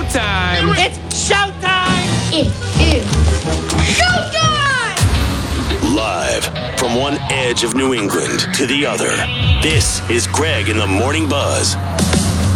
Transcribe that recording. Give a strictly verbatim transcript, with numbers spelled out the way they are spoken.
showtime. It's showtime! It is showtime! Live from one edge of New England to the other, this is Greg in the Morning Buzz